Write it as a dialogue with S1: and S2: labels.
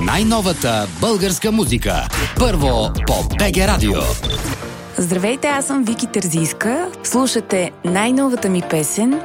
S1: най-новата българска музика. Първо по БГ Радио.
S2: Здравейте, аз съм Вики Терзийска. Слушате най-новата ми песен